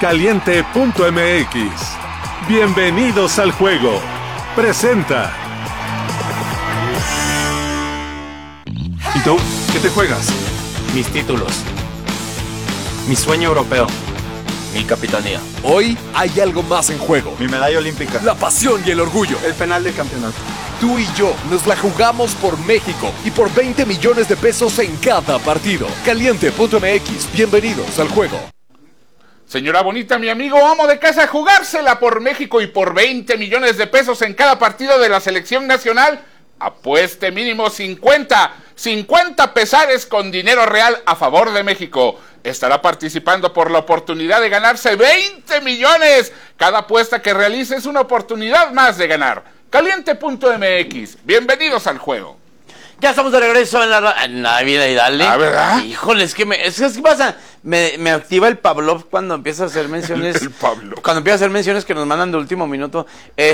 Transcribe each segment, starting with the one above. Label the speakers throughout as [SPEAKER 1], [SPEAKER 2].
[SPEAKER 1] Caliente.mx. Bienvenidos al juego. Presenta. ¿Y tú? ¿Qué te juegas?
[SPEAKER 2] Mis títulos. Mi sueño europeo. Mi capitanía.
[SPEAKER 3] Hoy hay algo más en juego.
[SPEAKER 4] Mi medalla olímpica.
[SPEAKER 3] La pasión y el orgullo.
[SPEAKER 4] El penal de campeonato.
[SPEAKER 3] Tú y yo nos la jugamos por México y por 20 millones de pesos en cada partido. Caliente.mx. Bienvenidos al juego.
[SPEAKER 5] Señora bonita, mi amigo amo de casa, jugársela por México y por 20 millones de pesos en cada partido de la selección nacional. Apueste mínimo 50 pesares con dinero real a favor de México. Estará participando por la oportunidad de ganarse 20 millones. Cada apuesta que realice es una oportunidad más de ganar. Caliente.mx. Bienvenidos al juego.
[SPEAKER 2] Ya estamos de regreso en la vida y dale.
[SPEAKER 5] ¿Ah, verdad?
[SPEAKER 2] Híjole, es que ¿qué pasa? Me activa el Pavlov cuando empieza a hacer menciones.
[SPEAKER 5] El Pavlov.
[SPEAKER 2] Cuando empieza a hacer menciones que nos mandan de último minuto.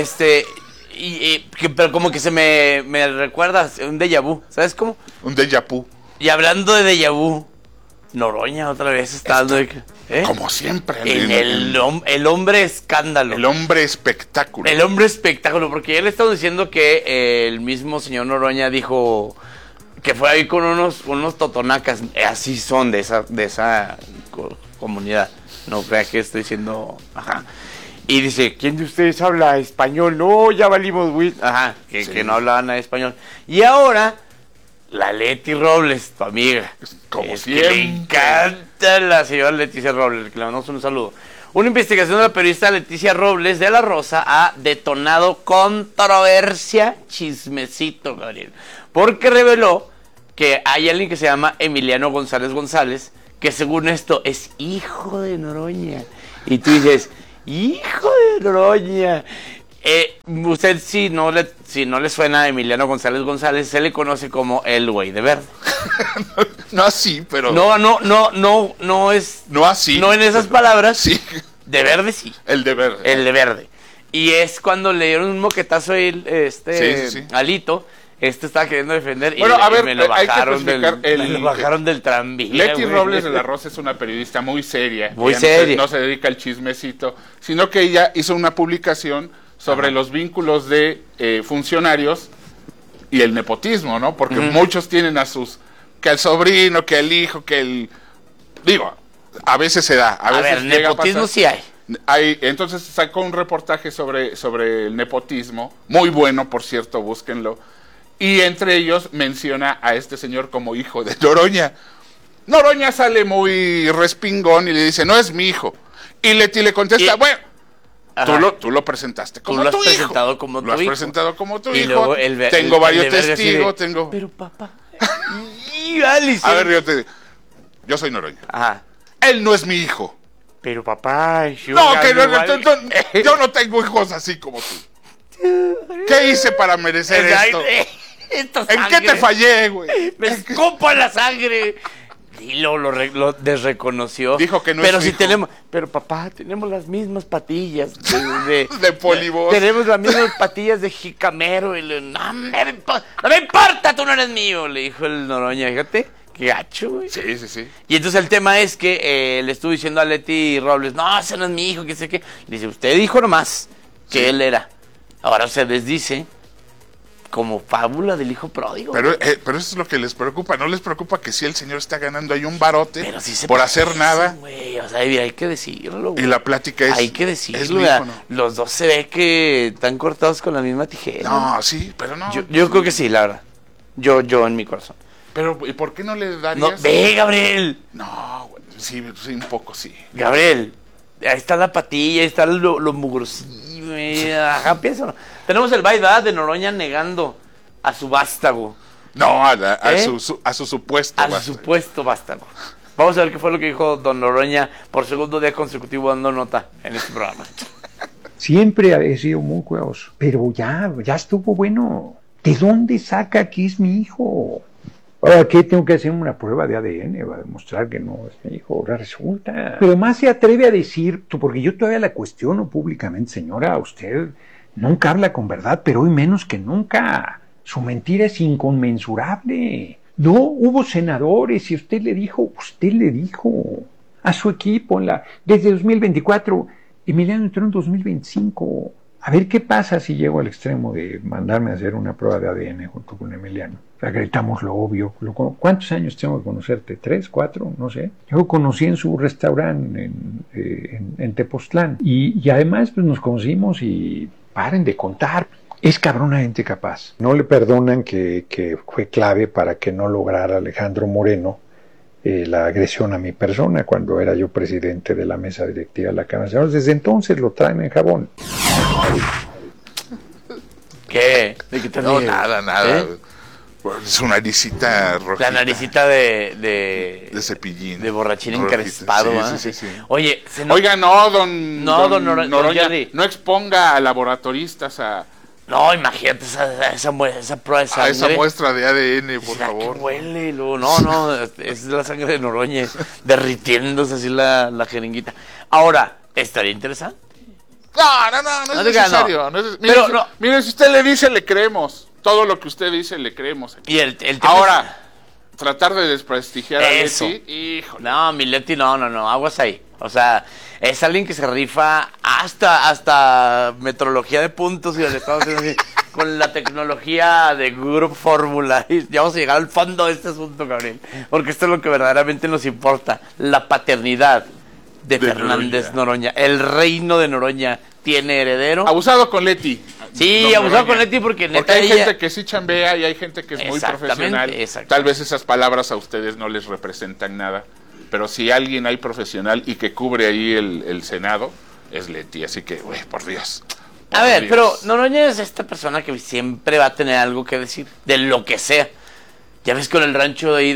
[SPEAKER 2] Pero como que se me recuerda un déjà vu, ¿sabes cómo?
[SPEAKER 5] Un déjà vu.
[SPEAKER 2] Y hablando de déjà vu, Noroña otra vez está dando...
[SPEAKER 5] Como siempre.
[SPEAKER 2] El hombre escándalo.
[SPEAKER 5] El hombre espectáculo.
[SPEAKER 2] El hombre espectáculo, porque ya le estamos diciendo que el mismo señor Noroña dijo que fue ahí con unos totonacas, así son de esa comunidad. No crea que estoy diciendo... Ajá. Y dice, ¿quién de ustedes habla español? No, ya valimos, güey. Ajá, que no hablaban nada de español. Y ahora, la Leti Robles, tu amiga.
[SPEAKER 5] Como
[SPEAKER 2] siempre. Le encanta la señora Leticia Robles, que le mandamos un saludo. Una investigación de la periodista Leticia Robles de La Rosa ha detonado controversia, chismecito, Gabriel. Porque reveló que hay alguien que se llama Emiliano González, que según esto es hijo de Noroña. Y tú dices... ¡Hijo de Noroña! Usted si no le suena a Emiliano González, se le conoce como el güey de verde.
[SPEAKER 5] No así, pero...
[SPEAKER 2] No es...
[SPEAKER 5] No así.
[SPEAKER 2] No en esas palabras.
[SPEAKER 5] Sí.
[SPEAKER 2] De verde sí.
[SPEAKER 5] El de verde.
[SPEAKER 2] El de verde. Y es cuando le dieron un moquetazo a él,
[SPEAKER 5] sí.
[SPEAKER 2] Alito. Estaba queriendo defender
[SPEAKER 5] bueno,
[SPEAKER 2] y me lo bajaron del tranvía.
[SPEAKER 5] Leti Robles de La Rosa es una periodista muy seria.
[SPEAKER 2] Muy seria.
[SPEAKER 5] No se dedica al chismecito, sino que ella hizo una publicación sobre los vínculos de funcionarios y el nepotismo, ¿no? Porque muchos tienen que al sobrino, que al hijo, que el... Digo, a veces se da. A veces
[SPEAKER 2] nepotismo sí hay.
[SPEAKER 5] Entonces sacó un reportaje sobre el nepotismo, muy bueno, por cierto, búsquenlo. Y entre ellos menciona a este señor como hijo de Noroña. Noroña sale muy respingón y le dice, no es mi hijo. Y Leti le contesta, bueno, tú lo presentaste como tu hijo. Lo has presentado como tu hijo. Tengo varios testigos,
[SPEAKER 2] Pero papá.
[SPEAKER 5] A ver, yo soy Noroña.
[SPEAKER 2] Ajá.
[SPEAKER 5] Él no es mi hijo.
[SPEAKER 2] Pero papá...
[SPEAKER 5] yo no tengo hijos así como tú. ¿Qué hice para merecer esto? ¿En qué te fallé, güey?
[SPEAKER 2] Me escupo la sangre. Y lo desreconoció.
[SPEAKER 5] Dijo que no
[SPEAKER 2] pero
[SPEAKER 5] es
[SPEAKER 2] si
[SPEAKER 5] hijo.
[SPEAKER 2] tenemos, pero papá, tenemos las mismas patillas
[SPEAKER 5] de polibos.
[SPEAKER 2] Tenemos las mismas patillas de jicamero. No me importa, tú no eres mío, le dijo el Noroña, fíjate. Qué gacho, güey.
[SPEAKER 5] Sí.
[SPEAKER 2] Y entonces el tema es que le estuvo diciendo a Leti Robles, no, ese no es mi hijo, que sé qué. Le dice, usted dijo nomás que él era. Ahora se desdice como fábula del hijo pródigo.
[SPEAKER 5] Pero eso es lo que les preocupa. ¿No les preocupa que si el señor está ganando ahí un barote
[SPEAKER 2] sí
[SPEAKER 5] por hacer nada?
[SPEAKER 2] Wey, o sea, hay que decirlo, güey.
[SPEAKER 5] Y la plática es...
[SPEAKER 2] Hay que decirlo.
[SPEAKER 5] Es mi hijo, ¿no?
[SPEAKER 2] Los dos se ve que están cortados con la misma tijera.
[SPEAKER 5] No, sí, pero no.
[SPEAKER 2] Yo creo que sí, la verdad. Yo en mi corazón.
[SPEAKER 5] Pero, ¿y por qué no le darías?
[SPEAKER 2] No, ve, Gabriel.
[SPEAKER 5] No, güey, sí, un poco sí.
[SPEAKER 2] Gabriel, ahí está la patilla, ahí está lo mugrosillo, ajá, piénsalo. Tenemos el baile de Noroña negando a su vástago.
[SPEAKER 5] No, a su supuesto vástago.
[SPEAKER 2] A su supuesto vástago. Vamos a ver qué fue lo que dijo don Noroña por segundo día consecutivo dando nota en este programa.
[SPEAKER 6] Siempre he sido muy cuidadoso, pero ya estuvo bueno. ¿De dónde saca que es mi hijo? Ahora, ¿qué? Tengo que hacer una prueba de ADN para demostrar que no es mi hijo. Ahora resulta. Pero más se atreve a decir, porque yo todavía la cuestiono públicamente, señora, usted nunca habla con verdad, pero hoy menos que nunca. Su mentira es inconmensurable. No, hubo senadores y usted le dijo. a su equipo desde 2024. Emiliano entró en 2025. A ver qué pasa si llego al extremo de mandarme a hacer una prueba de ADN junto con Emiliano. Gritamos lo obvio. ¿Cuántos años tengo que conocerte? ¿3, 4? No sé. Yo lo conocí en su restaurante en Tepoztlán. Y además pues nos conocimos y paren de contar. Es cabronamente capaz. No le perdonan que fue clave para que no lograra Alejandro Moreno la agresión a mi persona cuando era yo presidente de la mesa directiva de la Cámara de Senadores. Desde entonces lo traen en jabón.
[SPEAKER 2] ¿Qué? ¿De qué te
[SPEAKER 4] No,
[SPEAKER 2] ríes?
[SPEAKER 4] nada.
[SPEAKER 2] ¿Eh?
[SPEAKER 4] Es una naricita rojita.
[SPEAKER 2] La naricita de
[SPEAKER 4] cepillín.
[SPEAKER 2] De borrachín
[SPEAKER 4] Rojita.
[SPEAKER 2] encrespado.
[SPEAKER 4] Sí.
[SPEAKER 2] Oye,
[SPEAKER 4] Oiga, no, don
[SPEAKER 2] Noroña,
[SPEAKER 4] Jerry, no exponga a laboratoristas a
[SPEAKER 2] No, imagínate esa prueba de sangre.
[SPEAKER 4] esa muestra de ADN, por
[SPEAKER 2] ¿Será
[SPEAKER 4] favor.
[SPEAKER 2] que huele? No, es la sangre de Noroña derritiéndose así la jeringuita. Ahora, estaría interesante.
[SPEAKER 4] No es
[SPEAKER 2] diga,
[SPEAKER 4] necesario.
[SPEAKER 2] no.
[SPEAKER 4] Mire,
[SPEAKER 2] Pero,
[SPEAKER 4] mire, si usted le dice, le creemos. Todo lo que usted dice, le creemos.
[SPEAKER 2] Y el tema
[SPEAKER 4] Ahora, tratar de desprestigiar a
[SPEAKER 2] Eso.
[SPEAKER 4] Leti, híjole.
[SPEAKER 2] No, mi Leti, no, aguas ahí. O sea, es alguien que se rifa hasta metrología de puntos y le estamos haciendo así, con la tecnología de Group Fórmula. Y ya vamos a llegar al fondo de este asunto, Gabriel. Porque esto es lo que verdaderamente nos importa. La paternidad de Fernández Noroña. El reino de Noroña tiene heredero.
[SPEAKER 4] Abusado con Leti.
[SPEAKER 2] Sí,
[SPEAKER 4] Don
[SPEAKER 2] abusado
[SPEAKER 4] Noroña.
[SPEAKER 2] con Leti porque neta
[SPEAKER 4] hay
[SPEAKER 2] ella-
[SPEAKER 4] gente que sí chambea y hay gente que es muy
[SPEAKER 2] Exactamente,
[SPEAKER 4] profesional.
[SPEAKER 2] exacto.
[SPEAKER 4] Tal vez esas palabras a ustedes no les representan nada, pero si alguien hay profesional y que cubre ahí el Senado, es Leti. Así que, güey, por Dios.
[SPEAKER 2] A
[SPEAKER 4] Por
[SPEAKER 2] ver,
[SPEAKER 4] Dios.
[SPEAKER 2] pero Noroña es esta persona que siempre va a tener algo que decir, de lo que sea. Ya ves con el rancho de ahí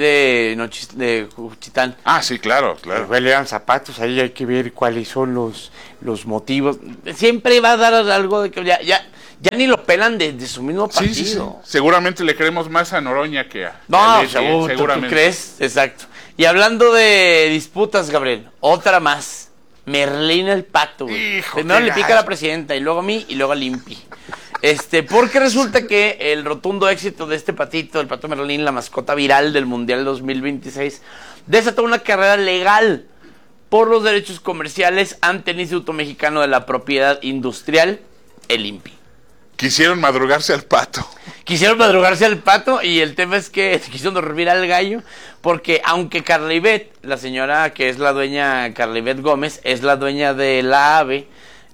[SPEAKER 2] de Juchitán.
[SPEAKER 4] Ah, sí, claro.
[SPEAKER 2] Huelean zapatos, ahí hay que ver cuáles son los motivos. Siempre va a dar algo de que ya ni lo pelan de su mismo
[SPEAKER 4] Sí,
[SPEAKER 2] partido.
[SPEAKER 4] sí. Seguramente le creemos más a Noroña que a
[SPEAKER 2] No,
[SPEAKER 4] Leti,
[SPEAKER 2] seguro, ¿tú
[SPEAKER 4] seguramente.
[SPEAKER 2] crees? Exacto. Y hablando de disputas, Gabriel, otra más. Merlín el Pato, güey.
[SPEAKER 4] Hijo,
[SPEAKER 2] Primero
[SPEAKER 4] qué
[SPEAKER 2] le pica a
[SPEAKER 4] gacho.
[SPEAKER 2] la presidenta, y luego a mí, y luego al Impi. Porque resulta que el rotundo éxito de este patito, el Pato Merlín, la mascota viral del Mundial 2026, desató una carrera legal por los derechos comerciales ante el Instituto Mexicano de la Propiedad Industrial, el Impi.
[SPEAKER 4] Quisieron madrugarse al pato.
[SPEAKER 2] Quisieron madrugarse al pato y el tema es que quisieron dormir al gallo porque aunque Carlibet, la señora que es la dueña, Carlibet Gómez, es la dueña de la AVE,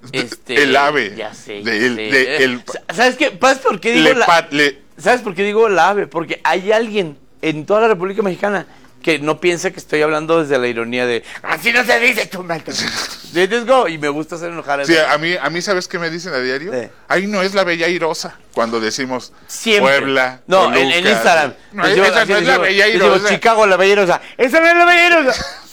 [SPEAKER 4] El AVE.
[SPEAKER 2] ya sé, ¿sabes qué? ¿Sabes por qué digo ¿Sabes por qué digo la AVE? Porque hay alguien en toda la República Mexicana que no piensa que estoy hablando desde la ironía de así no se dice tú, let's go, y me gusta hacer enojar a
[SPEAKER 4] Sí, a mí ¿sabes qué me dicen a diario? Ahí no es la Bella Airosa cuando decimos
[SPEAKER 2] siempre.
[SPEAKER 4] Puebla,
[SPEAKER 2] No,
[SPEAKER 4] Toluca.
[SPEAKER 2] en Instagram.
[SPEAKER 4] No,
[SPEAKER 2] Pues yo
[SPEAKER 4] esa
[SPEAKER 2] así
[SPEAKER 4] no es la
[SPEAKER 2] digo,
[SPEAKER 4] Bella
[SPEAKER 2] yo digo,
[SPEAKER 4] Airosa.
[SPEAKER 2] Chicago, la Bella Airosa. ¡Esa no es la Bella Airosa!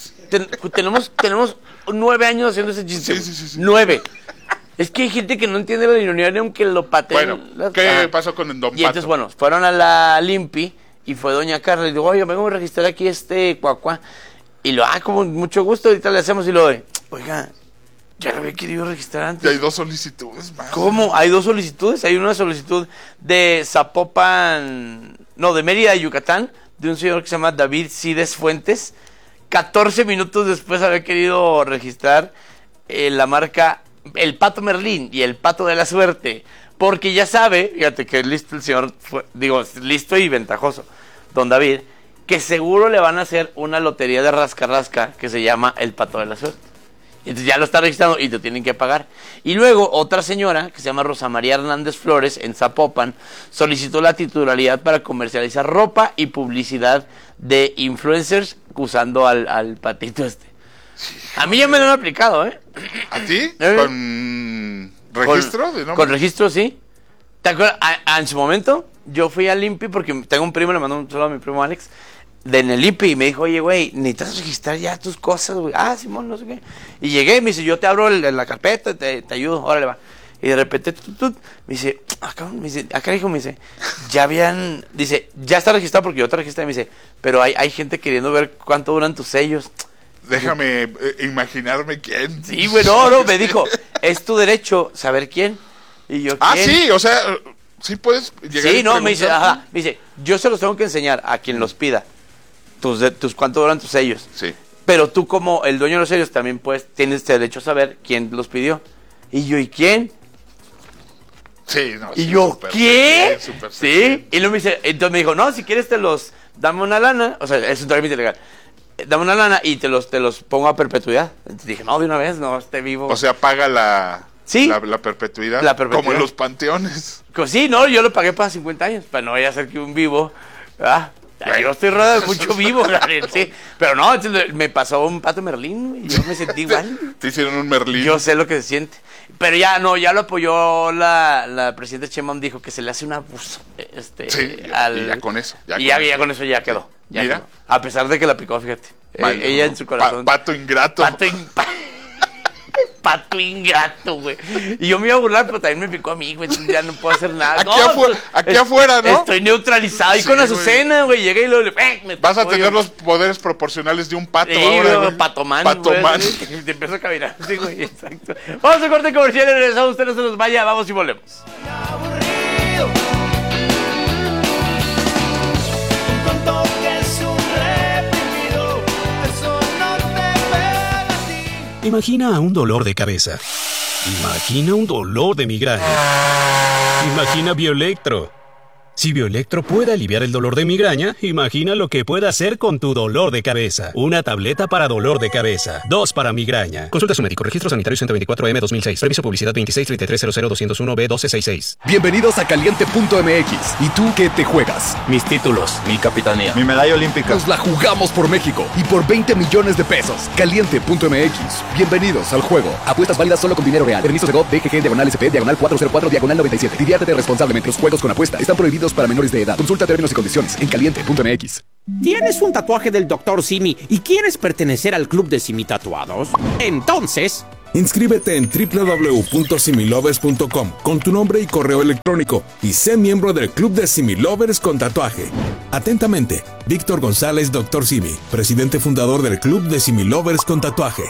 [SPEAKER 2] Tenemos 9 años haciendo ese chiste.
[SPEAKER 4] Sí.
[SPEAKER 2] 9. Es que hay gente que no entiende la ironía ni aunque lo pateen.
[SPEAKER 4] Bueno, ¿qué pasó con el Don
[SPEAKER 2] Y entonces,
[SPEAKER 4] Pato?
[SPEAKER 2] bueno, fueron a la Limpi y fue doña Carla y digo, oye, vengo a registrar aquí cuacuá. Y como mucho gusto, ahorita le hacemos y lo doy. Oiga, ya lo había querido registrar antes.
[SPEAKER 4] Y hay 2 solicitudes más.
[SPEAKER 2] ¿Cómo? Hay 2 solicitudes. Hay una solicitud de Zapopan, no, de Mérida, Yucatán, de un señor que se llama David Cides Fuentes. 14 minutos después había querido registrar la marca El Pato Merlín y El Pato de la Suerte. Porque ya sabe, fíjate que listo el señor, listo y ventajoso, don David, que seguro le van a hacer una lotería de rasca-rasca que se llama El Pato de la Suerte. Entonces ya lo está registrando y te tienen que pagar. Y luego otra señora, que se llama Rosa María Hernández Flores, en Zapopan, solicitó la titularidad para comercializar ropa y publicidad de influencers usando al patito este. A mí ya me lo han aplicado, ¿eh?
[SPEAKER 4] ¿A ti? ¿Con registro de nombre?
[SPEAKER 2] Con registro, sí. ¿Te acuerdas? En su momento, yo fui al INPI porque tengo un primo, le mandó un saludo a mi primo Alex, de en el INPI, y me dijo, oye, güey, necesitas registrar ya tus cosas, güey. Ah, Simón, no sé qué. Y llegué, me dice, yo te abro la carpeta, te ayudo, órale, va. Y de repente, me dice, acá hijo, me dice, ya está registrado porque yo te registré, me dice, pero hay gente queriendo ver cuánto duran tus sellos.
[SPEAKER 4] Déjame imaginarme quién.
[SPEAKER 2] Sí, güey, no, me dijo, es tu derecho saber quién. Y yo, ¿quién?
[SPEAKER 4] Sí, o sea, sí puedes llegar
[SPEAKER 2] Sí,
[SPEAKER 4] y
[SPEAKER 2] no, me dice,
[SPEAKER 4] preguntar.
[SPEAKER 2] me dice, yo se los tengo que enseñar a quien los pida, tus cuánto duran tus sellos.
[SPEAKER 4] Sí.
[SPEAKER 2] pero tú como el dueño de los sellos también tienes derecho a saber quién los pidió. Y yo, ¿y quién?
[SPEAKER 5] Sí, no,
[SPEAKER 2] Y
[SPEAKER 5] sí,
[SPEAKER 2] yo,
[SPEAKER 5] súper
[SPEAKER 2] ¿qué?
[SPEAKER 5] súper
[SPEAKER 2] Sí. Y luego entonces me dijo, no, si quieres dame una lana. O sea, es un trámite legal. Dame una lana y te los pongo a perpetuidad. Entonces dije, no, de una vez, no, esté vivo.
[SPEAKER 5] O sea, paga la perpetuidad.
[SPEAKER 2] La perpetuidad.
[SPEAKER 5] Como en los panteones.
[SPEAKER 2] Sí, no, yo lo pagué para 50 años, para no vaya a ser que un vivo. Yo estoy rodeado de mucho vivo, sí. Pero no, me pasó un pato Merlín y yo me sentí igual.
[SPEAKER 5] Te hicieron un Merlín.
[SPEAKER 2] Yo sé lo que se siente. Pero ya lo apoyó la presidenta Sheinbaum, dijo que se le hace un abuso.
[SPEAKER 5] Sí, y ya con eso.
[SPEAKER 2] Ya con eso ya quedó.
[SPEAKER 5] Mira.
[SPEAKER 2] Quedó. A pesar de que la picó, fíjate. Ella en su corazón.
[SPEAKER 5] Pato ingrato.
[SPEAKER 2] Pato ingrato, güey. Y yo me iba a burlar, pero también me picó a mí, güey. Ya no puedo hacer nada.
[SPEAKER 5] Aquí afuera, ¿no?
[SPEAKER 2] Estoy neutralizado. Y
[SPEAKER 5] Sí,
[SPEAKER 2] con Azucena, güey. Llegué y luego
[SPEAKER 5] Vas a tener los poderes proporcionales de un pato ahora, güey.
[SPEAKER 2] Patomán.
[SPEAKER 5] Patomán.
[SPEAKER 2] Güey, te empiezo a caminar. Sí, güey, exacto. Vamos a corte comercial y regresamos. Usted no se nos vaya. Vamos y volvemos.
[SPEAKER 7] Imagina un dolor de cabeza. Imagina un dolor de migraña. Imagina Bioelectro. Si Bioelectro puede aliviar el dolor de migraña, imagina lo que puede hacer con tu dolor de cabeza. Una tableta para dolor de cabeza. 2 para migraña. Consulta a su médico. Registro sanitario 124M 2006. Permiso publicidad 2633000201B1266.
[SPEAKER 3] Bienvenidos a Caliente.mx. ¿Y tú qué te juegas?
[SPEAKER 8] Mis títulos, mi capitanía,
[SPEAKER 1] Mi medalla olímpica.
[SPEAKER 3] Nos la jugamos por México y por 20 millones de pesos. Caliente.mx. Bienvenidos al juego. Apuestas válidas solo con dinero real. Permiso de GOV, DGG, /SP, /404, /97. Diviértete responsablemente. Los juegos con apuesta están prohibidos para menores de edad. Consulta términos y condiciones en Caliente.mx.
[SPEAKER 8] ¿Tienes un tatuaje del Dr. Simi y quieres pertenecer al club de Simi Tatuados? Entonces,
[SPEAKER 9] inscríbete en www.similovers.com con tu nombre y correo electrónico y sé miembro del club de Similovers con tatuaje. Atentamente, Víctor González, Dr. Simi, presidente fundador del club de Similovers con tatuaje.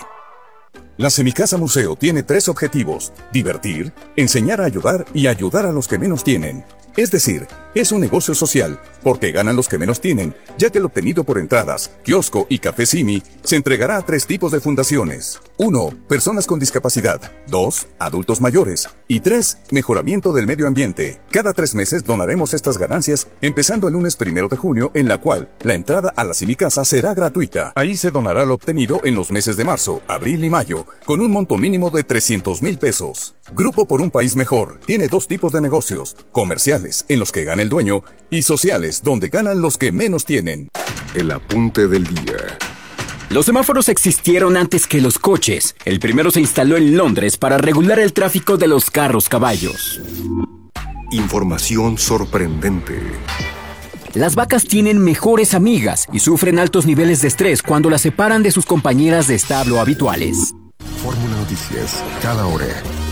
[SPEAKER 10] La Semicasa Museo tiene 3 objetivos: divertir, enseñar a ayudar y ayudar a los que menos tienen. Es decir, es un negocio social, porque ganan los que menos tienen, ya que el obtenido por entradas, kiosco y café Simi se entregará a 3 tipos de fundaciones. 1. Personas con discapacidad. 2. Adultos mayores. Y 3. Mejoramiento del medio ambiente. Cada 3 meses donaremos estas ganancias, empezando el lunes 1 de junio, en la cual la entrada a la Semicasa será gratuita. Ahí se donará lo obtenido en los meses de marzo, abril y mayo, con un monto mínimo de 300,000 pesos. Grupo por un País Mejor tiene 2 tipos de negocios: comerciales, en los que gana el dueño, y sociales, donde ganan los que menos tienen. El apunte del día.
[SPEAKER 11] Los semáforos existieron antes que los coches. El primero se instaló en Londres para regular el tráfico de los carros-caballos.
[SPEAKER 10] Información sorprendente.
[SPEAKER 11] Las vacas tienen mejores amigas y sufren altos niveles de estrés cuando las separan de sus compañeras de establo habituales.
[SPEAKER 10] Fórmula Noticias, cada hora.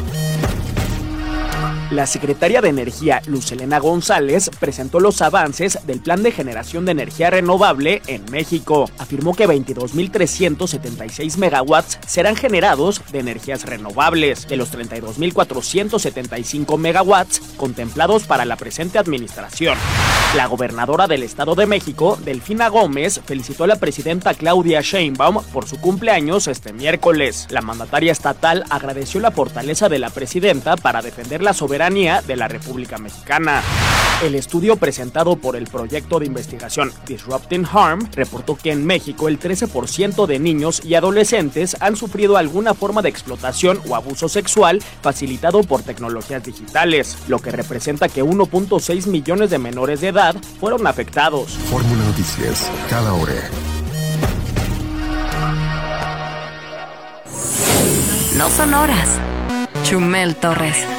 [SPEAKER 12] La secretaria de Energía, Luz Helena González, presentó los avances del Plan de Generación de Energía Renovable en México. Afirmó que 22.376 megawatts serán generados de energías renovables, de los 32.475 megawatts contemplados para la presente administración. La gobernadora del Estado de México, Delfina Gómez, felicitó a la presidenta Claudia Sheinbaum por su cumpleaños este miércoles. La mandataria estatal agradeció la fortaleza de la presidenta para defender la soberanía de la República Mexicana. El estudio presentado por el proyecto de investigación Disrupting Harm reportó que en México el 13% de niños y adolescentes han sufrido alguna forma de explotación o abuso sexual facilitado por tecnologías digitales, lo que representa que 1.6 millones de menores de edad fueron afectados.
[SPEAKER 10] Fórmula Noticias, cada hora.
[SPEAKER 13] No son horas. Chumel Torres.